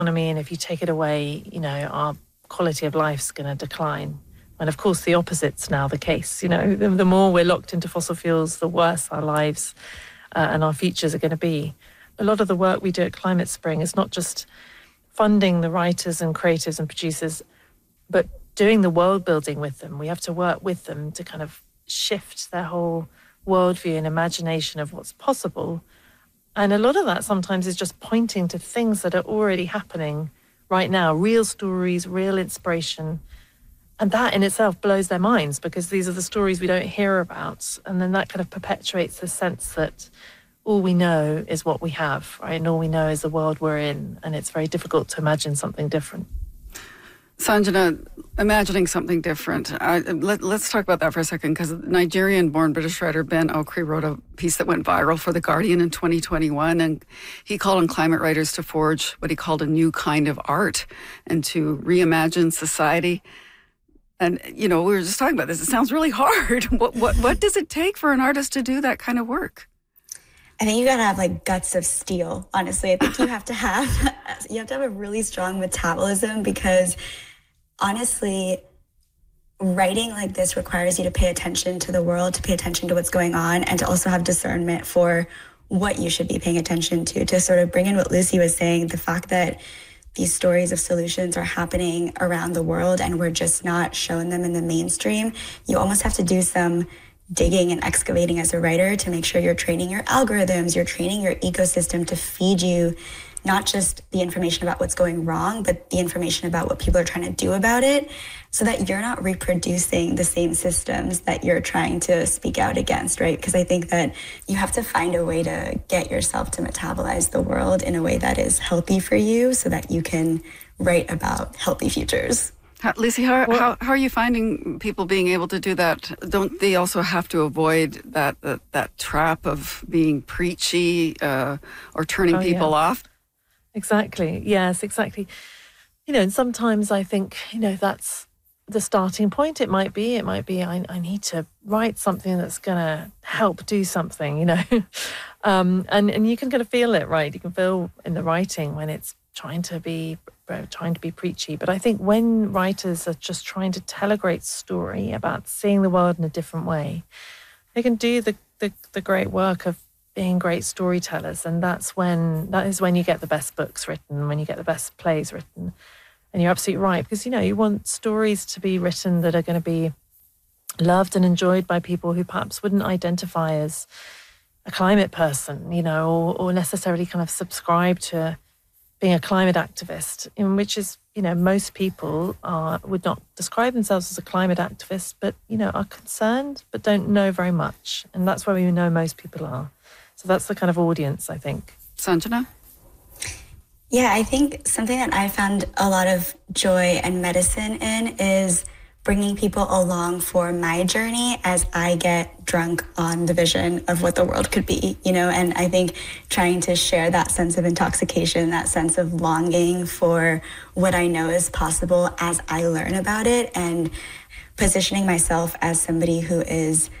economy, and if you take it away, our quality of life's going to decline. And of course, the opposite's now the case. The more we're locked into fossil fuels, the worse our lives and our futures are going to be. A lot of the work we do at Climate Spring is not just funding the writers and creatives and producers, but doing the world building with them. We have to work with them to kind of shift their whole worldview and imagination of what's possible. And a lot of that sometimes is just pointing to things that are already happening right now, real stories, real inspiration. And that in itself blows their minds, because these are the stories we don't hear about. And then that kind of perpetuates the sense that all we know is what we have, right? And all we know is the world we're in. And it's very difficult to imagine something different. Sanjana, imagining something different. Let's talk about that for a second, because Nigerian-born British writer Ben Okri wrote a piece that went viral for The Guardian in 2021, and he called on climate writers to forge what he called a new kind of art and to reimagine society. And, we were just talking about this. It sounds really hard. What does it take for an artist to do that kind of work? I think you gotta have guts of steel. Honestly, I think you have to have a really strong metabolism, because honestly, writing like this requires you to pay attention to the world, to pay attention to what's going on, and to also have discernment for what you should be paying attention to sort of bring in what Lucy was saying, the fact that these stories of solutions are happening around the world and we're just not showing them in the mainstream. You almost have to do some digging and excavating as a writer to make sure you're training your algorithms, you're training your ecosystem to feed you not just the information about what's going wrong, but the information about what people are trying to do about it, so that you're not reproducing the same systems that you're trying to speak out against, right? Because I think that you have to find a way to get yourself to metabolize the world in a way that is healthy for you, so that you can write about healthy futures. Lucy, how are you finding people being able to do that? Don't they also have to avoid that trap of being preachy or turning people off? Exactly. Yes, exactly. And sometimes I think, that's the starting point. It might be I need to write something that's going to help do something, and you can kind of feel it, right? You can feel in the writing when it's trying to be preachy. But I think when writers are just trying to tell a great story about seeing the world in a different way, they can do the great work of being great storytellers. And that is when you get the best books written, when you get the best plays written. And you're absolutely right, because, you want stories to be written that are going to be loved and enjoyed by people who perhaps wouldn't identify as a climate person, or necessarily kind of subscribe to being a climate activist, in which is, most people would not describe themselves as a climate activist, but, are concerned, but don't know very much. And that's where we know most people are. So that's the kind of audience, I think. Sanjana? Yeah, I think something that I found a lot of joy and medicine in is bringing people along for my journey as I get drunk on the vision of what the world could be, and I think trying to share that sense of intoxication, that sense of longing for what I know is possible as I learn about it, and positioning myself as somebody who is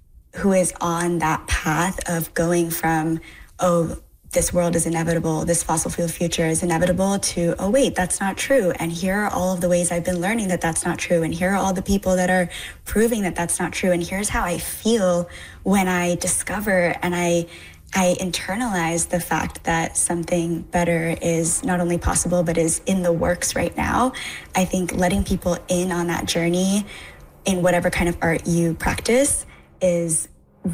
on that path of going from, this world is inevitable, this fossil fuel future is inevitable, to, oh wait, that's not true. And here are all of the ways I've been learning that that's not true. And here are all the people that are proving that that's not true. And here's how I feel when I discover and I internalize the fact that something better is not only possible, but is in the works right now. I think letting people in on that journey in whatever kind of art you practice is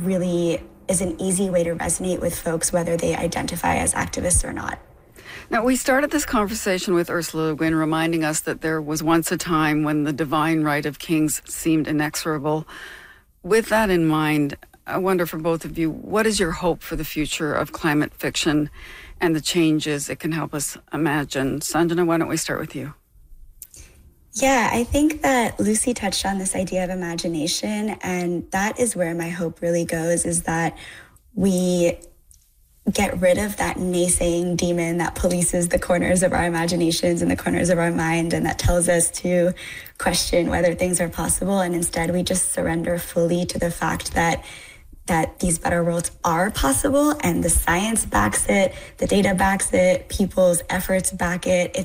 an easy way to resonate with folks, whether they identify as activists or not. Now, we started this conversation with Ursula Le Guin reminding us that there was once a time when the divine right of kings seemed inexorable. With that in mind, I wonder for both of you, what is your hope for the future of climate fiction and the changes it can help us imagine? Sanjana, why don't we start with you? Yeah, I think that Lucy touched on this idea of imagination, and that is where my hope really goes, is that we get rid of that naysaying demon that polices the corners of our imaginations and the corners of our mind, and that tells us to question whether things are possible, and instead we just surrender fully to the fact that these better worlds are possible, and the science backs it, the data backs it, people's efforts back it.